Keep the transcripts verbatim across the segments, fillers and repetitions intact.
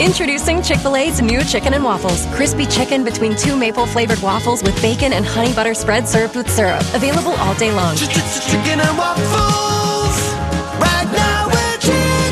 Introducing Chick-fil-A's new Chicken and Waffles. Crispy chicken between two maple-flavored waffles with bacon and honey butter spread served with syrup. Available all day long. Chicken and waffles, right now with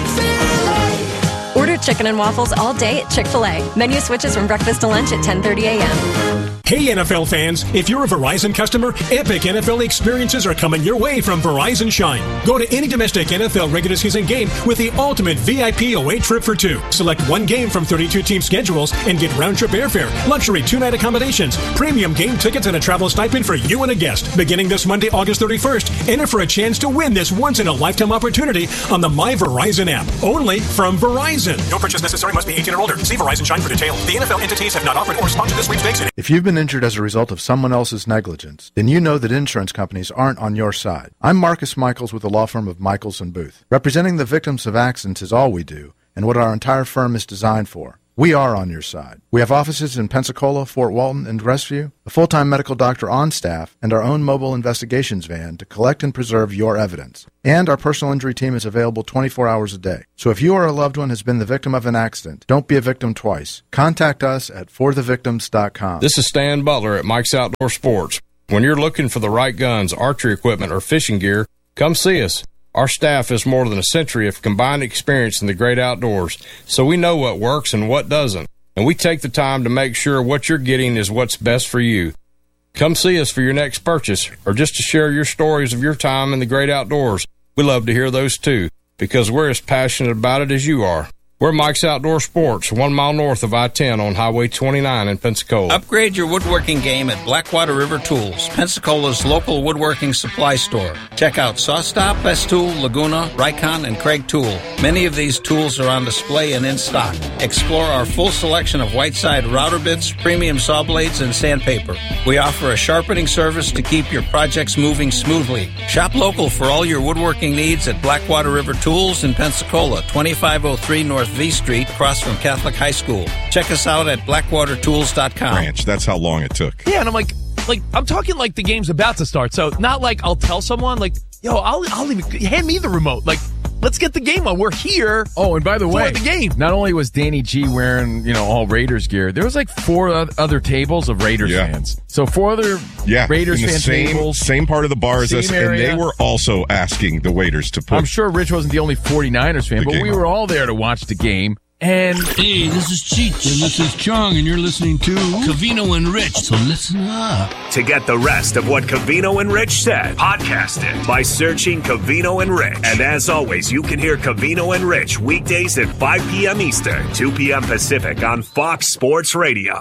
Chick-fil-A. Order Chicken and Waffles all day at Chick-fil-A. Menu switches from breakfast to lunch at ten thirty a.m. Hey N F L fans, if you're a Verizon customer, epic N F L experiences are coming your way from Verizon Shine. Go to any domestic N F L regular season game with the ultimate V I P away trip for two. Select one game from thirty-two team schedules and get round-trip airfare, luxury two-night accommodations, premium game tickets, and a travel stipend for you and a guest. Beginning this Monday, August thirty-first, enter for a chance to win this once-in-a-lifetime opportunity on the My Verizon app. Only from Verizon. No purchase necessary. Must be eighteen or older. See Verizon Shine for details. The N F L entities have not offered or sponsored this sweepstakes. If you've been injured as a result of someone else's negligence, then you know that insurance companies aren't on your side. I'm Marcus Michaels with the law firm of Michaels and Booth. Representing the victims of accidents is all we do, and what our entire firm is designed for. We are on your side. We have offices in Pensacola, Fort Walton, and Westview, a full-time medical doctor on staff, and our own mobile investigations van to collect and preserve your evidence. And our personal injury team is available twenty-four hours a day. So if you or a loved one has been the victim of an accident, don't be a victim twice. Contact us at for the victims dot com. This is Stan Butler at Mike's Outdoor Sports. When you're looking for the right guns, archery equipment, or fishing gear, come see us. Our staff has more than a century of combined experience in the great outdoors, so we know what works and what doesn't, and we take the time to make sure what you're getting is what's best for you. Come see us for your next purchase, or just to share your stories of your time in the great outdoors. We love to hear those too, because we're as passionate about it as you are. We're Mike's Outdoor Sports, one mile north of I ten on Highway twenty-nine in Pensacola. Upgrade your woodworking game at Blackwater River Tools, Pensacola's local woodworking supply store. Check out SawStop, Festool, Laguna, Rikon, and Craig Tool. Many of these tools are on display and in stock. Explore our full selection of Whiteside router bits, premium saw blades, and sandpaper. We offer a sharpening service to keep your projects moving smoothly. Shop local for all your woodworking needs at Blackwater River Tools in Pensacola, twenty-five oh three North V Street, across from Catholic High School. Check us out at blackwater tools dot com. Ranch, that's how long it took. Yeah, and I'm like, like I'm talking like the game's about to start. So not like I'll tell someone, like, yo, I'll, I'll even hand me the remote. Like, let's get the game on. We're here. Oh, and by the way, the game. Not only was Danny G wearing, you know, all Raiders gear, there was like four other tables of Raiders yeah. fans. So four other yeah, Raiders in the fan same, tables. Same part of the bar as us, area. and they were also asking the waiters to put. I'm sure Rich wasn't the only 49ers fan, but we were all there to watch the game. And hey, this is Cheech, and this is Chong, and you're listening to Covino and Rich, so listen up. To get the rest of what Covino and Rich said, podcast it by searching Covino and Rich. And as always, you can hear Covino and Rich weekdays at five p.m. Eastern, two p.m. Pacific on Fox Sports Radio.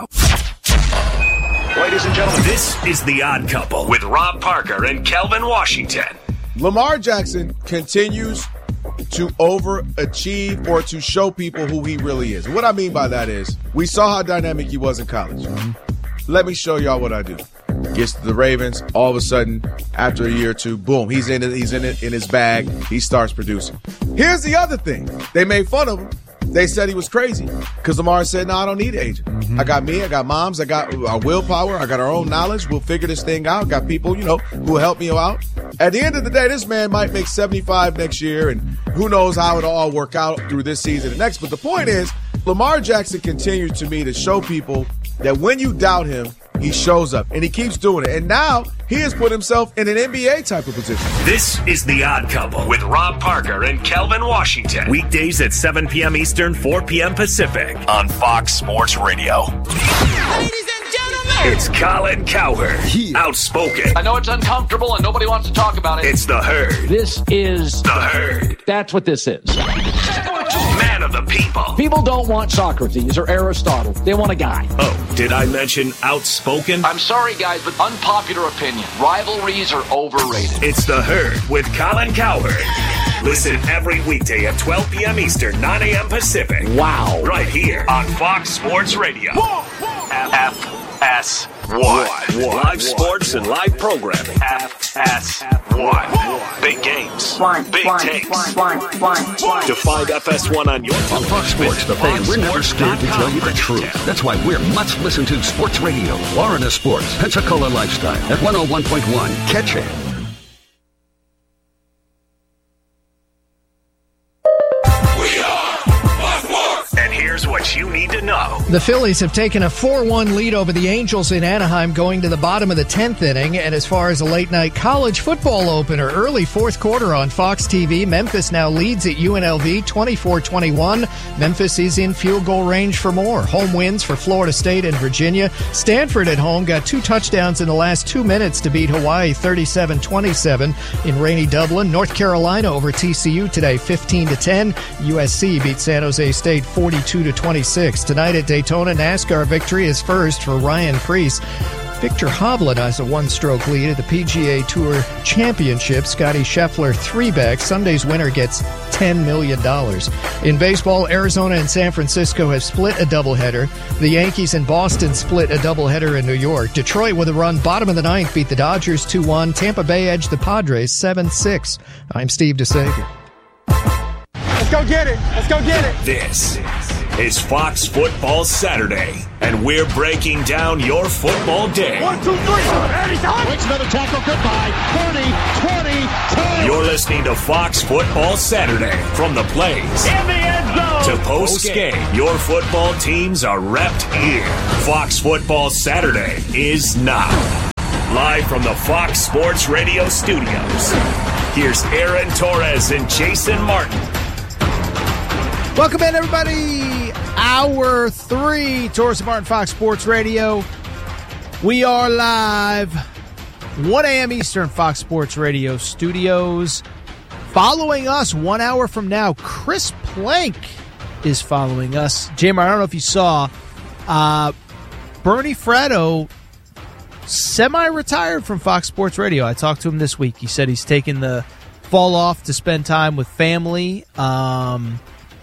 Ladies and gentlemen, this is The Odd Couple with Rob Parker and Kelvin Washington. Lamar Jackson continues to overachieve or to show people who he really is. What I mean by that is, we saw how dynamic he was in college. Mm-hmm. Let me show y'all what I do. Gets to the Ravens, all of a sudden, after a year or two, boom, he's in it, he's in it in his bag, he starts producing. Here's the other thing. They made fun of him. They said he was crazy because Lamar said, no, I don't need an agent. Mm-hmm. I got me, I got moms, I got our willpower, I got our own knowledge. We'll figure this thing out. Got people, you know, who will help me out. At the end of the day, this man might make seventy-five next year, and who knows how it'll all work out through this season and next. But the point is, Lamar Jackson continues to me to show people that when you doubt him, he shows up, and he keeps doing it. And now he has put himself in an N B A type of position. This is The Odd Couple with Rob Parker and Kelvin Washington. Weekdays at seven p.m. Eastern, four p.m. Pacific on Fox Sports Radio. Ladies and gentlemen, it's Colin Cowherd, yeah. Outspoken. I know it's uncomfortable and nobody wants to talk about it. It's The Herd. This is The Herd. That's what this is. Man of the people. People don't want Socrates or Aristotle. They want a guy. Oh, did I mention outspoken? I'm sorry, guys, but unpopular opinion. Rivalries are overrated. It's The Herd with Colin Cowherd. Listen every weekday at twelve p.m. Eastern, nine a.m. Pacific. Wow. Right here on Fox Sports Radio. F S one. Live sports and live programming. F S one. Big games. Big takes. To find F S one on your on Fox Sports, the fans, we're never scared to tell you the truth. That's why we're much listened to Sports Radio. Florida Sports, Pensacola Lifestyle at one oh one point one. Catch it. And here's what you need The Phillies have taken a four one lead over the Angels in Anaheim going to the bottom of the tenth inning. And as far as a late-night college football opener, early fourth quarter on Fox T V, Memphis now leads at U N L V twenty-four twenty-one. Memphis is in field goal range for more. Home wins for Florida State and Virginia. Stanford at home got two touchdowns in the last two minutes to beat Hawaii thirty-seven twenty-seven in rainy Dublin. North Carolina over T C U today fifteen to ten. U S C beat San Jose State forty-two to twenty-six. Tonight at Daytona, NASCAR victory is first for Ryan Preece. Victor Hovland has a one-stroke lead at the P G A Tour Championship. Scotty Scheffler three-back. Sunday's winner gets ten million dollars. In baseball, Arizona and San Francisco have split a doubleheader. The Yankees and Boston split a doubleheader in New York. Detroit, with a run bottom of the ninth, beat the Dodgers two one. Tampa Bay edged the Padres seven six. I'm Steve DeSager. Let's go get it. Let's go get it. This is Fox Football Saturday, and we're breaking down your football day. One, two, three. And he's on. Makes another tackle. Goodbye. thirty, twenty, ten. You're listening to Fox Football Saturday from the plays In the end zone. to post game. Your football teams are repped here. Fox Football Saturday is now. Live from the Fox Sports Radio studios. Here's Aaron Torres and Jason Martin. Welcome in, everybody. Hour three, Torres and Martin, Fox Sports Radio. We are live, one a.m. Eastern, Fox Sports Radio studios. Following us one hour from now, Chris Plank is following us. Jamer, I don't know if you saw, uh, Bernie Fratto semi-retired from Fox Sports Radio. I talked to him this week. He said he's taking the fall off to spend time with family. Um...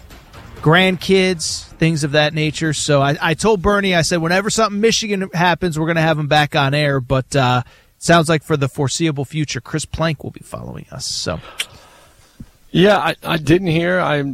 grandkids, things of that nature. So I, I told Bernie, I said, whenever something Michigan happens, we're going to have him back on air. But uh, it sounds like for the foreseeable future, Chris Plank will be following us. So, yeah, I, I didn't hear. I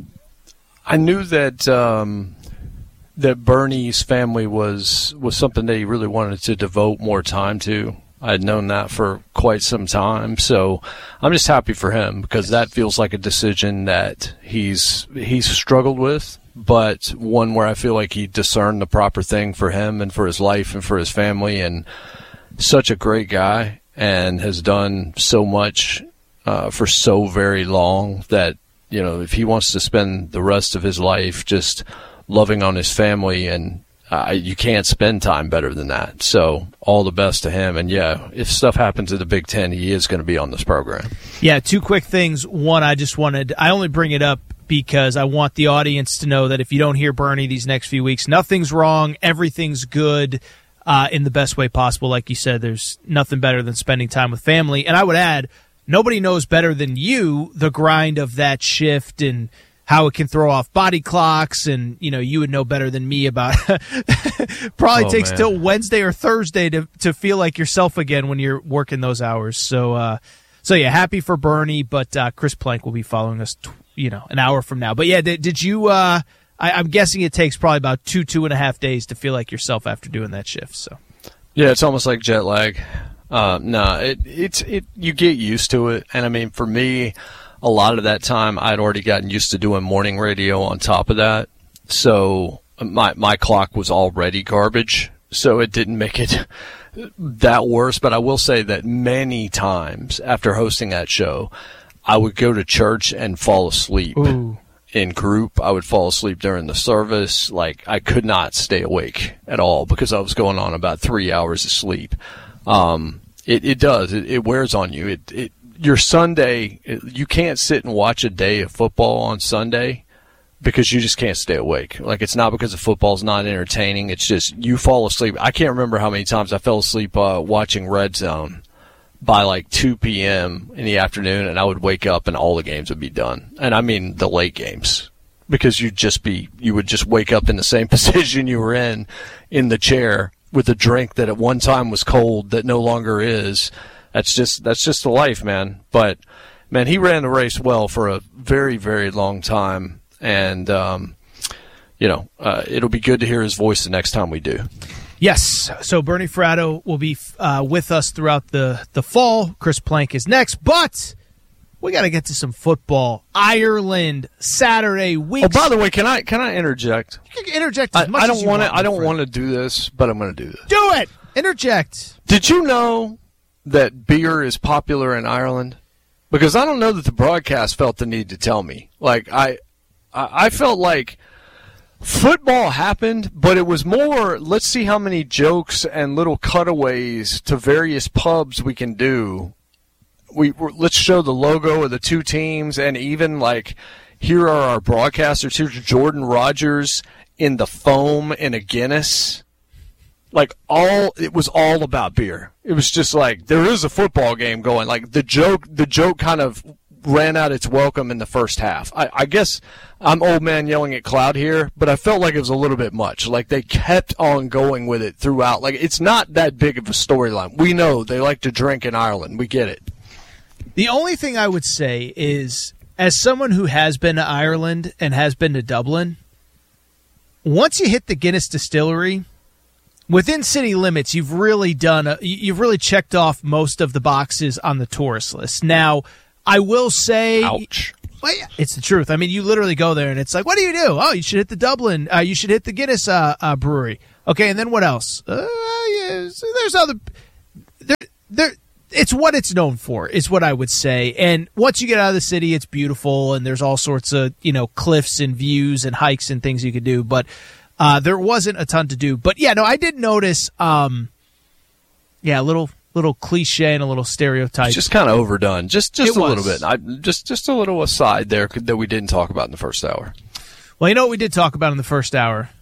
I knew that um, that Bernie's family was was something that he really wanted to devote more time to. I had known that for quite some time, so I'm just happy for him because that feels like a decision that he's he's struggled with, but one where I feel like he discerned the proper thing for him and for his life and for his family, and such a great guy and has done so much uh, for so very long that, you know, if he wants to spend the rest of his life just loving on his family, and Uh, you can't spend time better than that. So all the best to him. And, yeah, if stuff happens at the Big Ten, he is going to be on this program. Yeah, two quick things. One, I just wanted – I only bring it up because I want the audience to know that if you don't hear Bernie these next few weeks, nothing's wrong, everything's good uh, in the best way possible. Like you said, there's nothing better than spending time with family. And I would add, nobody knows better than you the grind of that shift and – how it can throw off body clocks, and, you know, you would know better than me about probably oh, takes man. till Wednesday or Thursday to to feel like yourself again when you're working those hours. So, uh, so yeah, happy for Bernie, but uh, Chris Plank will be following us, you know, an hour from now. But yeah, did, did you? Uh, I, I'm guessing it takes probably about two two and a half days to feel like yourself after doing that shift. So, yeah, it's almost like jet lag. Uh, no, nah, it it's it. You get used to it, and I mean, for me, a lot of that time, I'd already gotten used to doing morning radio on top of that. So my my clock was already garbage, so it didn't make it that worse. But I will say that many times after hosting that show, I would go to church and fall asleep. Ooh. In group. I would fall asleep during the service. Like, I could not stay awake at all because I was going on about three hours of sleep. Um, it, it does. It, it wears on you. It it Your Sunday, you can't sit and watch a day of football on Sunday because you just can't stay awake. Like, it's not because the football's not entertaining. It's just you fall asleep. I can't remember how many times I fell asleep uh, watching Red Zone by like two p.m. in the afternoon, and I would wake up and all the games would be done. And I mean the late games, because you'd just be, you would just wake up in the same position you were in, in the chair with a drink that at one time was cold that no longer is. That's just that's just the life, man. But, man, he ran the race well for a very, very long time. And, um, you know, uh, it'll be good to hear his voice the next time we do. Yes. So Bernie Fratto will be uh, with us throughout the, the fall. Chris Plank is next. But we got to get to some football. Ireland, Saturday, week. Oh, by the way, can I can I interject? You can interject as I, much I don't as you want want. to. I don't want to do this, but I'm going to do this. Do it. Interject. Did you know that beer is popular in Ireland? Because I don't know that the broadcast felt the need to tell me. Like I, I felt like football happened, but it was more, let's see how many jokes and little cutaways to various pubs we can do. We let's show the logo of the two teams, and even like here are our broadcasters. Here's Jordan Rogers in the foam in a Guinness. Like all, it was all about beer. It was just like there is a football game going. Like the joke, the joke kind of ran out its welcome in the first half. I, I guess I'm old man yelling at cloud here, but I felt like it was a little bit much. Like they kept on going with it throughout. Like it's not that big of a storyline. We know they like to drink in Ireland. We get it. The only thing I would say is, as someone who has been to Ireland and has been to Dublin, once you hit the Guinness distillery, within city limits, you've really done a, you've really checked off most of the boxes on the tourist list. Now, I will say, ouch. Well, yeah, it's the truth. I mean, you literally go there and it's like, what do you do? Oh, you should hit the Dublin. Uh, you should hit the Guinness uh, uh, brewery. Okay, and then what else? Uh, yeah, so there's other. There, there. It's what it's known for, is what I would say. And once you get out of the city, it's beautiful, and there's all sorts of, you know, cliffs and views and hikes and things you could do. But uh, there wasn't a ton to do. But yeah, no, I did notice. Um, yeah, a little. Little cliche and a little stereotype. It's just kind of overdone. Just just It a was. little bit. I, just just a little aside there that we didn't talk about in the first hour. Well, you know what we did talk about in the first hour?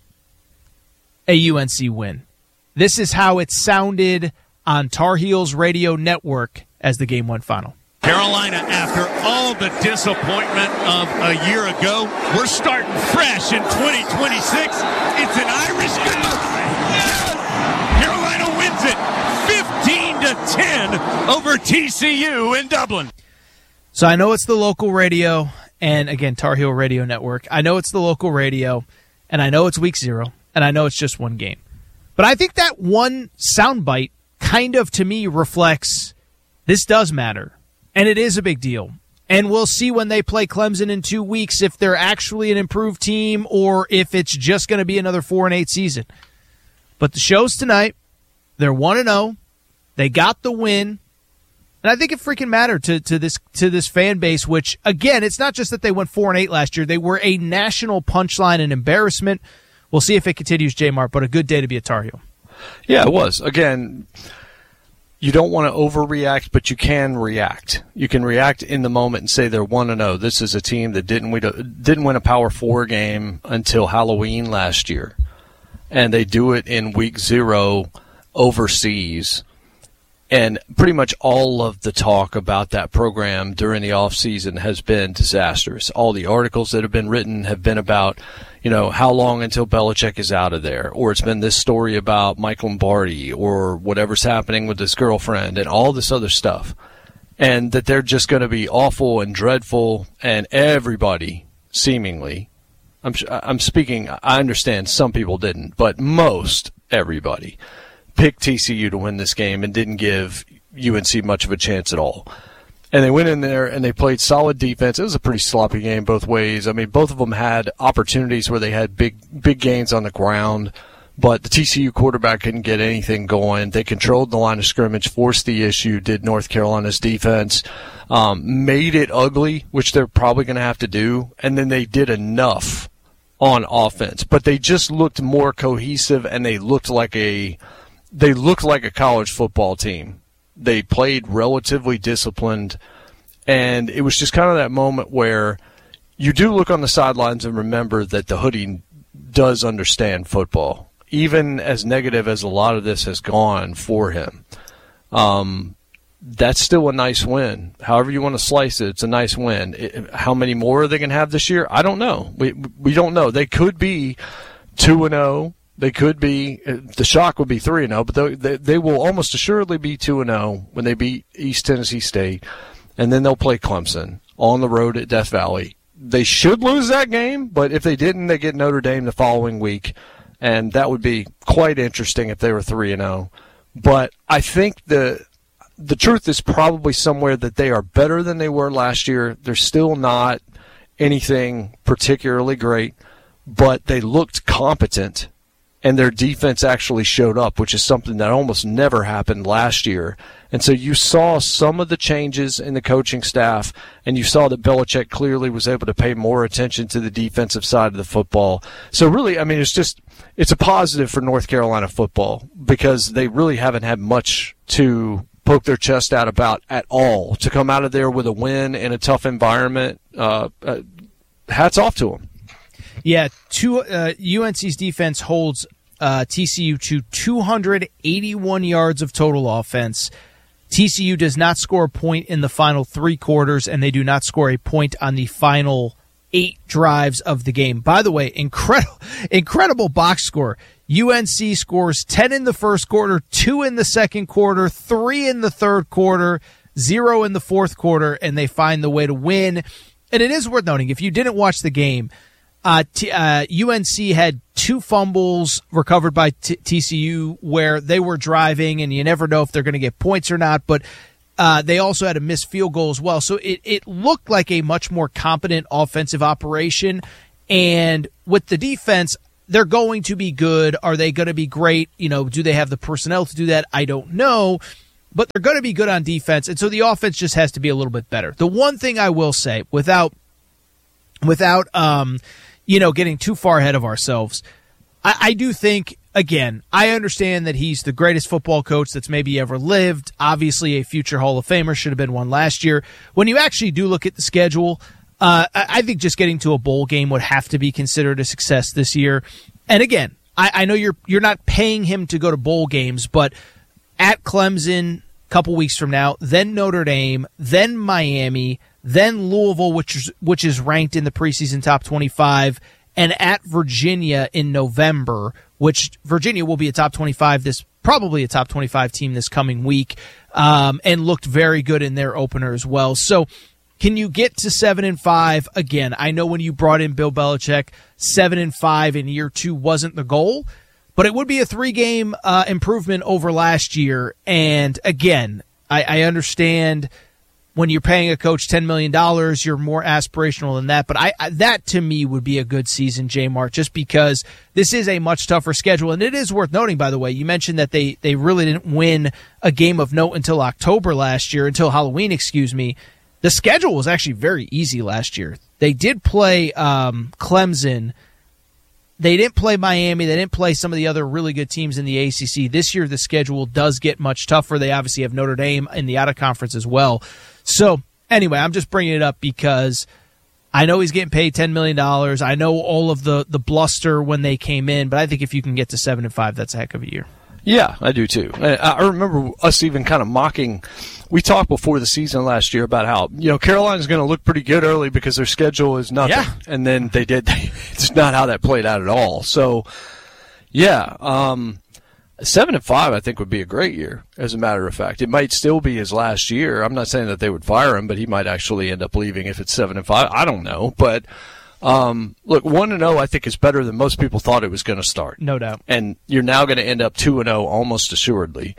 A U N C win. This is how it sounded on Tar Heels Radio Network as the game went final. Carolina, after all the disappointment of a year ago, we're starting fresh in twenty twenty-six. It's an Irish guy. Yes! Carolina wins it fifteen to ten over T C U in Dublin. So I know it's the local radio, and again, Tar Heel Radio Network. I know it's the local radio, and I know it's week zero, and I know it's just one game. But I think that one soundbite kind of, to me, reflects this does matter, and it is a big deal. And we'll see when they play Clemson in two weeks if they're actually an improved team or if it's just going to be another four and eight season. But the show's tonight. They're one and oh. They got the win. And I think it freaking mattered to, to this to this fan base, which, again, it's not just that they went four and eight last year. They were a national punchline and embarrassment. We'll see if it continues, J-Mart, but a good day to be a Tar Heel. Yeah, it was. Again, you don't want to overreact, but you can react. You can react in the moment and say they're one and oh. This is a team that didn't win a, didn't win a Power Four game until Halloween last year. And they do it in week zero overseas. And pretty much all of the talk about that program during the offseason has been disastrous. All the articles that have been written have been about, you know, how long until Belichick is out of there. Or it's been this story about Mike Lombardi or whatever's happening with his girlfriend and all this other stuff. And that they're just going to be awful and dreadful, and everybody, seemingly, I'm, I'm speaking, I understand some people didn't, but most everybody picked T C U to win this game and didn't give U N C much of a chance at all. And they went in there and they played solid defense. It was a pretty sloppy game both ways. I mean, both of them had opportunities where they had big big gains on the ground, but the T C U quarterback couldn't get anything going. They controlled the line of scrimmage, forced the issue, did North Carolina's defense, um, made it ugly, which they're probably going to have to do, and then they did enough on offense. But they just looked more cohesive, and they looked like a They looked like a college football team. They played relatively disciplined, and it was just kind of that moment where you do look on the sidelines and remember that the hoodie does understand football, even as negative as a lot of this has gone for him. Um, that's still a nice win. However you want to slice it, it's a nice win. It, how many more are they going to have this year? I don't know. We we don't know. They could be two and oh. They could be, the shock would be three and oh, but they, they, they will almost assuredly be two and oh when they beat East Tennessee State, and then they'll play Clemson on the road at Death Valley. They should lose that game, but if they didn't, they get Notre Dame the following week, and that would be quite interesting if they were three and oh. But I think the the truth is probably somewhere that they are better than they were last year. They're still not anything particularly great, but they looked competent, and their defense actually showed up, which is something that almost never happened last year. And so you saw some of the changes in the coaching staff, and you saw that Belichick clearly was able to pay more attention to the defensive side of the football. So really, I mean, it's just it's a positive for North Carolina football because they really haven't had much to poke their chest out about at all. To come out of there with a win in a tough environment, uh, uh, hats off to them. Yeah, two, uh, U N C's defense holds uh, T C U to two hundred eighty-one yards of total offense. T C U does not score a point in the final three quarters, and they do not score a point on the final eight drives of the game. By the way, incredible, incredible box score. U N C scores ten in the first quarter, two in the second quarter, three in the third quarter, zero in the fourth quarter, and they find the way to win. And it is worth noting, if you didn't watch the game, Uh, T, uh, U N C had two fumbles recovered by T- TCU where they were driving, and you never know if they're going to get points or not, but uh, they also had a missed field goal as well. So it, it looked like a much more competent offensive operation, and with the defense, they're going to be good. Are they going to be great? You know, do they have the personnel to do that? I don't know, but they're going to be good on defense, and so the offense just has to be a little bit better. The one thing I will say, without, without, um, you know, getting too far ahead of ourselves, I, I do think, again, I understand that he's the greatest football coach that's maybe ever lived. Obviously, a future Hall of Famer, should have been one last year. When you actually do look at the schedule, uh, I, I think just getting to a bowl game would have to be considered a success this year. And again, I, I know you're you're not paying him to go to bowl games, but at Clemson a couple weeks from now, then Notre Dame, then Miami, then Louisville, which is, which is ranked in the preseason top twenty-five, and at Virginia in November, which Virginia will be a top twenty-five, this probably a top twenty-five team this coming week, um, and looked very good in their opener as well. So can you get to seven and five? Again, I know when you brought in Bill Belichick, seven and five in year two wasn't the goal, but it would be a three-game uh, improvement over last year. And again, I, I understand when you're paying a coach ten million dollars, you're more aspirational than that. But I, I that, to me, would be a good season, J-Mart, just because this is a much tougher schedule. And it is worth noting, by the way, you mentioned that they, they really didn't win a game of note until October last year, until Halloween, excuse me. The schedule was actually very easy last year. They did play um, Clemson. They didn't play Miami. They didn't play some of the other really good teams in the A C C. This year, the schedule does get much tougher. They obviously have Notre Dame in the out-of-conference as well. So, anyway, I'm just bringing it up because I know he's getting paid ten million dollars. I know all of the, the bluster when they came in, but I think if you can get to seven and five, that's a heck of a year. Yeah, I do too. I remember us even kind of mocking. We talked before the season last year about how, you know, Carolina's going to look pretty good early because their schedule is nothing. Yeah. And then they did. It's not how that played out at all. So, yeah, um, seven and five I think would be a great year, as a matter of fact. It might still be his last year. I'm not saying that they would fire him, but he might actually end up leaving if it's seven and five. I don't know. But, um, look, one and oh I think is better than most people thought it was going to start. No doubt. And you're now going to end up two and oh almost assuredly.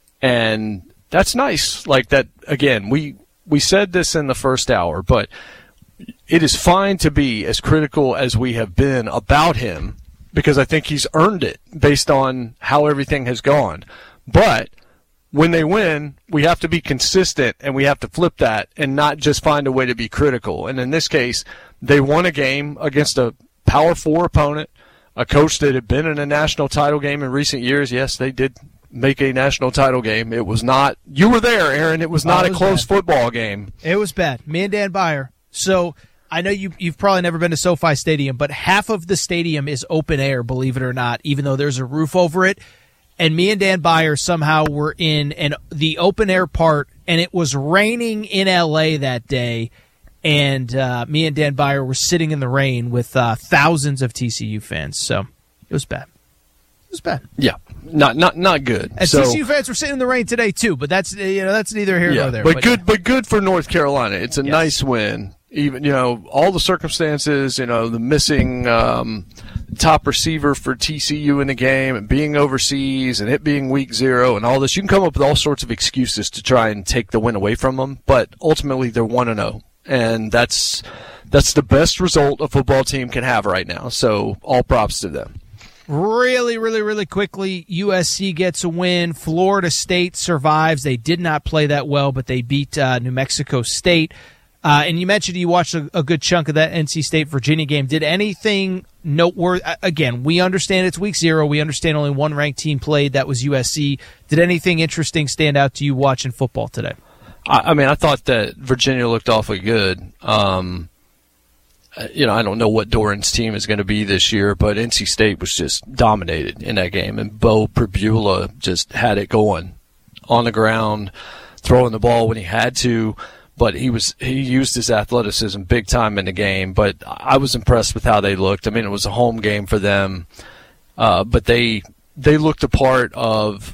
And that's nice. Like that, again, we, we said this in the first hour, but it is fine to be as critical as we have been about him because I think he's earned it based on how everything has gone. But when they win, we have to be consistent and we have to flip that and not just find a way to be critical. And in this case, they won a game against a Power Four opponent, a coach that had been in a national title game in recent years. Yes, they did make a national title game. It was not – you were there, Aaron. It was not oh, it was a close bad. football game. It was bad. Me and Dan Beyer. So I know you, you've probably never been to SoFi Stadium, but half of the stadium is open air, believe it or not, even though there's a roof over it. And me and Dan Beyer somehow were in an, the open air part, and it was raining in L A that day. And uh, me and Dan Beyer were sitting in the rain with uh, thousands of T C U fans. So it was bad. It was bad. Yeah, not not not good. And so, T C U fans were sitting in the rain today too, but that's you know that's neither here yeah, nor there. But, but good, yeah. but good for North Carolina. It's a yes. nice win. Even you know all the circumstances, you know the missing um, top receiver for T C U in the game and being overseas and it being week zero and all this. You can come up with all sorts of excuses to try and take the win away from them, but ultimately they're one and oh, and that's that's the best result a football team can have right now. So all props to them. Really, really, really quickly, U S C gets a win. Florida State survives. They did not play that well, but they beat uh, New Mexico State. Uh, and you mentioned you watched a, a good chunk of that N C State-Virginia game. Did anything noteworthy? Again, we understand it's week zero. We understand only one ranked team played. That was U S C. Did anything interesting stand out to you watching football today? I, I mean, I thought that Virginia looked awfully good. Um, you know, I don't know what Doran's team is going to be this year, but N C State was just dominated in that game. And Bo Pribula just had it going on the ground, throwing the ball when he had to. But he was he used his athleticism big time in the game. But I was impressed with how they looked. I mean, it was a home game for them, uh, but they they looked a part of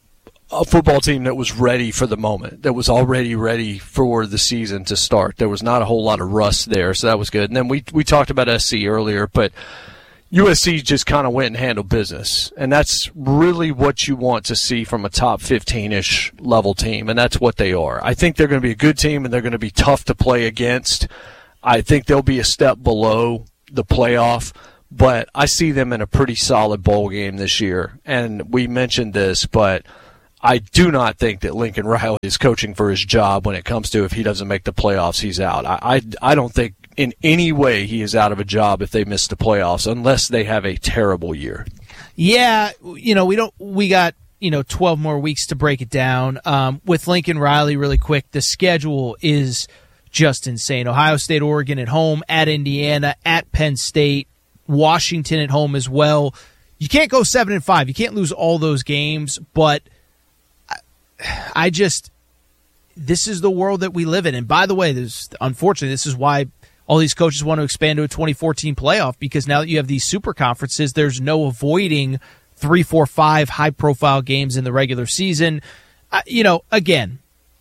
a football team that was ready for the moment, that was already ready for the season to start. There was not a whole lot of rust there, so that was good. And then we we talked about S C earlier, but U S C just kind of went and handled business, and that's really what you want to see from a top fifteen-ish level team, and that's what they are. I think they're going to be a good team, and they're going to be tough to play against. I think they'll be a step below the playoff, but I see them in a pretty solid bowl game this year, and we mentioned this, but I do not think that Lincoln Riley is coaching for his job when it comes to if he doesn't make the playoffs, he's out. I, I, I don't think in any way he is out of a job if they miss the playoffs, unless they have a terrible year. Yeah, you know, we don't. We got, you know, twelve more weeks to break it down. Um, with Lincoln Riley, really quick, the schedule is just insane. Ohio State, Oregon at home, at Indiana, at Penn State, Washington at home as well. You can't go seven and five. You can't lose all those games, but I, I just, this is the world that we live in. And by the way, this unfortunately, this is why all these coaches want to expand to a twenty fourteen playoff, because now that you have these super conferences, there's no avoiding three, four, five high-profile games in the regular season. Uh, you know, again,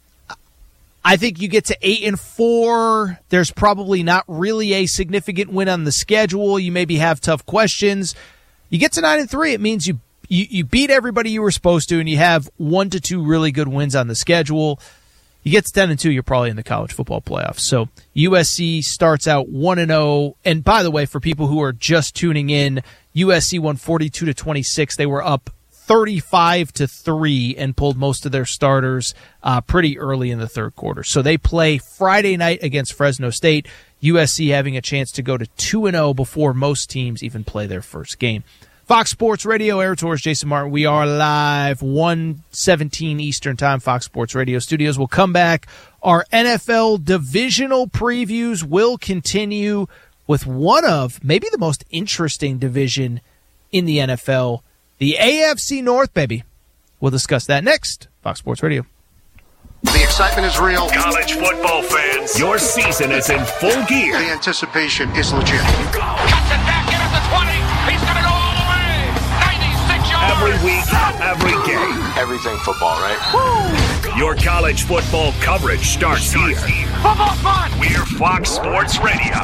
I think you get to eight and four. There's probably not really a significant win on the schedule. You maybe have tough questions. You get to nine and three, it means you, you you beat everybody you were supposed to, and you have one to two really good wins on the schedule. You get to ten and two, you're probably in the college football playoffs. So U S C starts out one and oh. And by the way, for people who are just tuning in, U S C won forty-two to twenty-six. They were up thirty-five to three and pulled most of their starters uh, pretty early in the third quarter. So they play Friday night against Fresno State. U S C having a chance to go to two and oh before most teams even play their first game. Fox Sports Radio, Air Tours, Jason Martin. We are live, one seventeen Eastern Time, Fox Sports Radio studios. We'll come back. Our N F L divisional previews will continue with one of maybe the most interesting division in the N F L, the A F C North, baby. We'll discuss that next. Fox Sports Radio. The excitement is real. College football fans, your season is in full gear. The anticipation is legit. Cuts it back in at the twenty. He's going to go all the way. ninety-six yards. Every week, every game. Everything football, right? Woo! Your college football coverage starts here. Football's fun. We're Fox Sports Radio.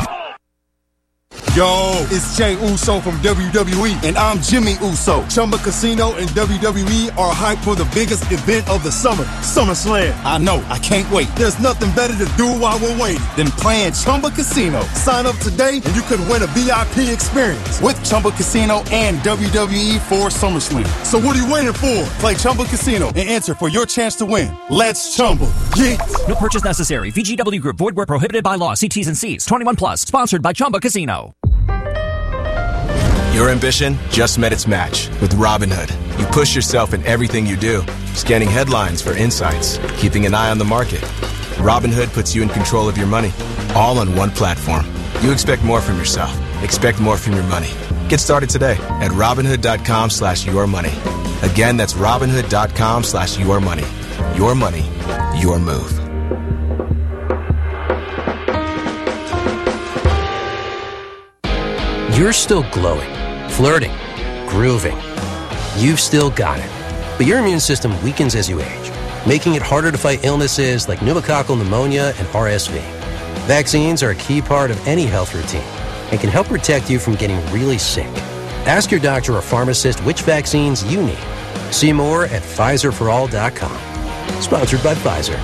Yo, it's Jay Uso from W W E, and I'm Jimmy Uso. Chumba Casino and W W E are hyped for the biggest event of the summer, SummerSlam. I know, I can't wait. There's nothing better to do while we're waiting than playing Chumba Casino. Sign up today, and you could win a V I P experience with Chumba Casino and W W E for SummerSlam. So what are you waiting for? Play Chumba Casino and enter for your chance to win. Let's Chumba. Yeah. No purchase necessary. V G W Group. Void where prohibited by law. See T's and C's. twenty-one plus. Sponsored by Chumba Casino. Your ambition just met its match with Robinhood. You push yourself in everything you do, scanning headlines for insights, keeping an eye on the market. Robinhood puts you in control of your money, all on one platform. You expect more from yourself. Expect more from your money. Get started today at Robinhood.com slash your money. Again, that's Robinhood.com slash your money. Your money, your move. You're still glowing, flirting, grooving. You've still got it. But your immune system weakens as you age, making it harder to fight illnesses like pneumococcal pneumonia and R S V. Vaccines are a key part of any health routine and can help protect you from getting really sick. Ask your doctor or pharmacist which vaccines you need. See more at Pfizer for all dot com. Sponsored by Pfizer.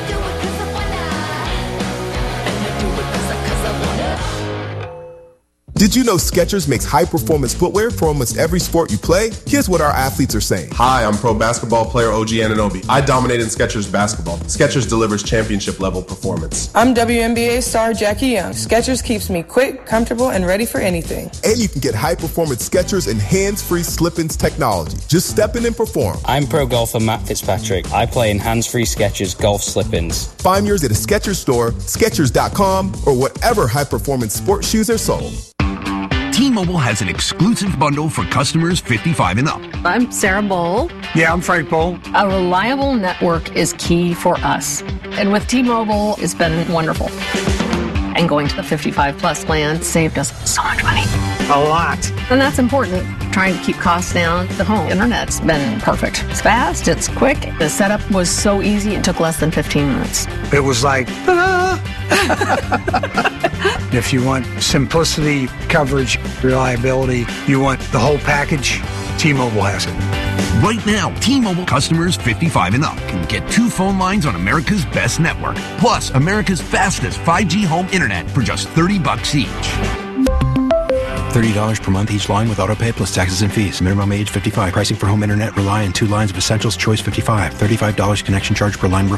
Did you know Skechers makes high-performance footwear for almost every sport you play? Here's what our athletes are saying. Hi, I'm pro basketball player O G Anunoby. I dominate in Skechers basketball. Skechers delivers championship-level performance. I'm W N B A star Jackie Young. Skechers keeps me quick, comfortable, and ready for anything. And you can get high-performance Skechers and hands-free slip-ins technology. Just step in and perform. I'm pro golfer Matt Fitzpatrick. I play in hands-free Skechers golf slip-ins. Find yours at a Skechers store, Skechers dot com, or whatever high-performance sports shoes are sold. T-Mobile has an exclusive bundle for customers fifty-five and up. I'm Sarah Bowl. Yeah, I'm Frank Bowl. A reliable network is key for us. And with T-Mobile, it's been wonderful. And going to the fifty-five plus plan saved us so much money. A lot. And that's important. Trying to keep costs down. The home internet's been perfect. It's fast, it's quick. The setup was so easy, it took less than fifteen minutes. It was like, ta-da! If you want simplicity, coverage, reliability, you want the whole package, T-Mobile has it. Right now, T-Mobile customers fifty-five and up can get two phone lines on America's best network, plus America's fastest five G home internet for just thirty bucks each. thirty dollars per month each line with autopay plus taxes and fees. Minimum age fifty-five. Pricing for home internet rely on two lines of Essentials Choice fifty-five. thirty-five dollars connection charge per line